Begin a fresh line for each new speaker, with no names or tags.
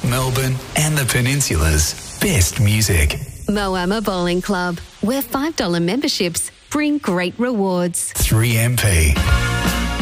Melbourne and the Peninsula's best music.
Moama Bowling Club, where $5 memberships bring great rewards.
3MP.